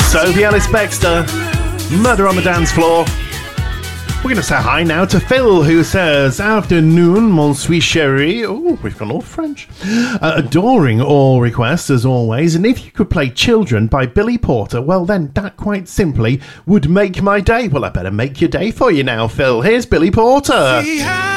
Sophie Ellis-Bextor, Murder on the Dance Floor. We're going to say hi now to Phil, who says, "Afternoon, mon suis chéri." Oh, we've gone all French. Adoring all requests, as always. And if you could play Children by Billy Porter, well then, that quite simply would make my day. Well, I better make your day for you now, Phil. Here's Billy Porter.